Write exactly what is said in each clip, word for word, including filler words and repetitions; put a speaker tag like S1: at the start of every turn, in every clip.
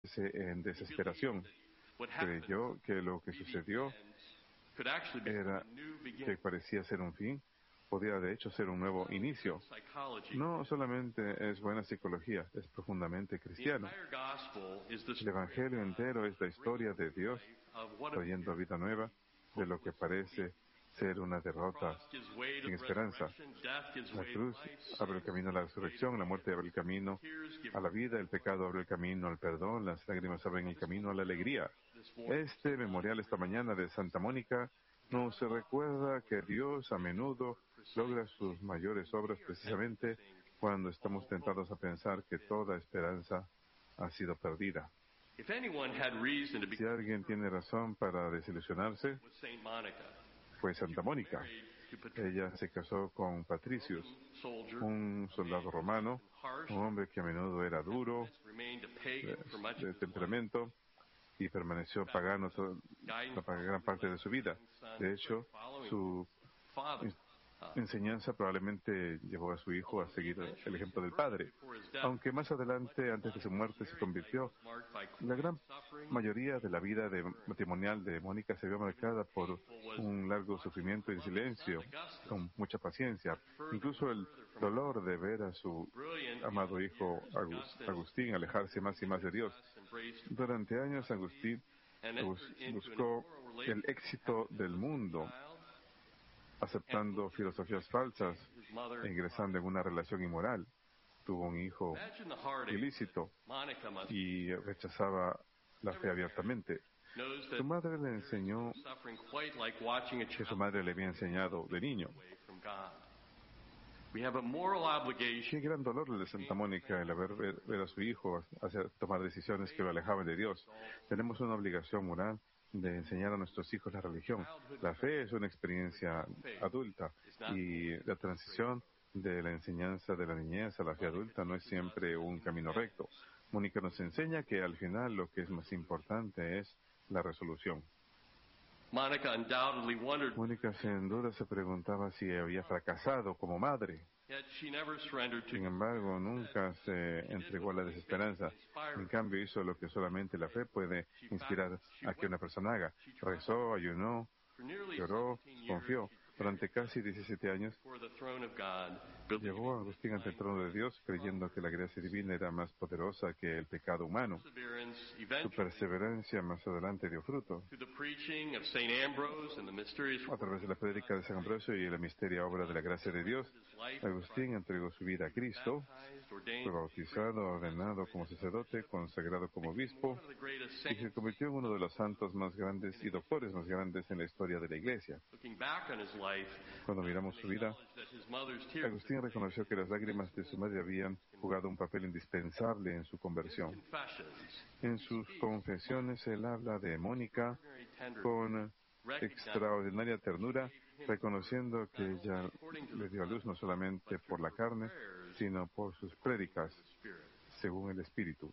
S1: convertirse en desesperación. Creyó que lo que sucedió era que parecía ser un fin, podía de hecho ser un nuevo inicio. No solamente es buena psicología, es profundamente cristiano. El Evangelio entero es la historia de Dios trayendo vida nueva de lo que parece ser una derrota sin esperanza. La cruz abre el camino a la resurrección, la muerte abre el camino a la vida, el pecado abre el camino al perdón, las lágrimas abren el camino a la alegría. Este memorial esta mañana de Santa Mónica nos recuerda que Dios a menudo logra sus mayores obras precisamente cuando estamos tentados a pensar que toda esperanza ha sido perdida. Si alguien tiene razón para desilusionarse, fue Santa Mónica. Ella se casó con Patricius, un soldado romano, un hombre que a menudo era duro, de, de temperamento, y permaneció pagano toda la gran parte de su vida. De hecho, su enseñanza probablemente llevó a su hijo a seguir el ejemplo del padre. Aunque más adelante, antes de su muerte, se convirtió, la gran mayoría de la vida de, matrimonial de Mónica se vio marcada por un largo sufrimiento y silencio, con mucha paciencia. Incluso el dolor de ver a su amado hijo Agustín alejarse más y más de Dios. Durante años, Agustín buscó el éxito del mundo, aceptando filosofías falsas e ingresando en una relación inmoral. Tuvo un hijo ilícito y rechazaba la fe abiertamente. Su madre le enseñó que su madre le había enseñado de niño. Qué gran dolor el de Santa Mónica el haber ver, ver a su hijo hacer, tomar decisiones que lo alejaban de Dios. Tenemos una obligación moral de enseñar a nuestros hijos la religión. La fe es una experiencia adulta y la transición de la enseñanza de la niñez a la fe adulta no es siempre un camino recto. Mónica nos enseña que al final lo que es más importante es la resolución. Mónica sin duda se preguntaba si había fracasado como madre. Sin embargo, nunca se entregó a la desesperanza. En cambio, hizo lo que solamente la fe puede inspirar a que una persona haga. Rezó, ayunó, lloró, confió. Durante casi diecisiete años, llegó Agustín ante el trono de Dios creyendo que la gracia divina era más poderosa que el pecado humano. Su perseverancia más adelante dio fruto. A través de la prédica de San Ambrosio y la misteria obra de la gracia de Dios, Agustín entregó su vida a Cristo, fue bautizado, ordenado como sacerdote, consagrado como obispo y se convirtió en uno de los santos más grandes y doctores más grandes en la historia de la Iglesia. Cuando miramos su vida, Agustín reconoció que las lágrimas de su madre habían jugado un papel indispensable en su conversión. En sus confesiones, él habla de Mónica con extraordinaria ternura, reconociendo que ella le dio a luz no solamente por la carne, sino por sus prédicas, según el Espíritu.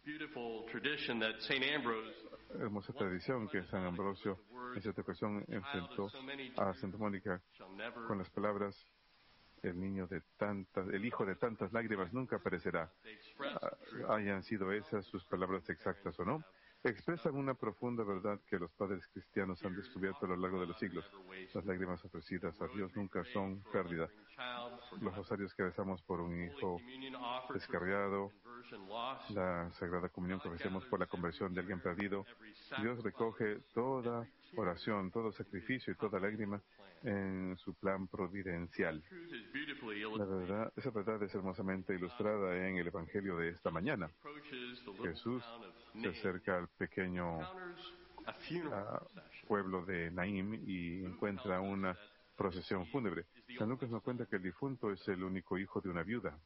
S1: Hermosa tradición que San Ambrosio en cierta ocasión enfrentó a Santa Mónica con las palabras: el niño de tantas, el hijo de tantas lágrimas nunca perecerá. Hayan sido esas sus palabras exactas o no, expresan una profunda verdad que los padres cristianos han descubierto a lo largo de los siglos. Las lágrimas ofrecidas a Dios nunca son pérdida. Los rosarios que rezamos por un hijo descarriado, la Sagrada Comunión que ofrecemos por la conversión de alguien perdido, Dios recoge toda oración, todo sacrificio y toda lágrima en su plan providencial. La verdad, esa verdad es hermosamente ilustrada en el Evangelio de esta mañana. Jesús se acerca al pequeño uh, pueblo de Naim y encuentra una procesión fúnebre. San Lucas nos cuenta que el difunto es el único hijo de una viuda.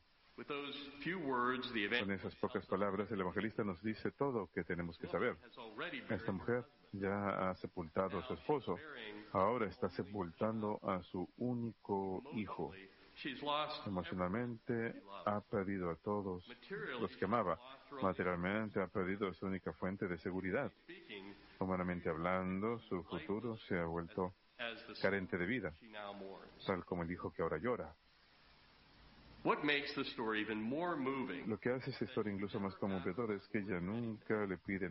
S1: Con esas pocas palabras, el evangelista nos dice todo lo que tenemos que saber. Esta mujer ya ha sepultado a su esposo, ahora está sepultando a su único hijo. Emocionalmente ha perdido a todos los que amaba. Materialmente ha perdido su única fuente de seguridad. Humanamente hablando, su futuro se ha vuelto carente de vida, tal como el hijo que ahora llora. Lo que hace esta historia incluso más conmovedora es que ella nunca le pide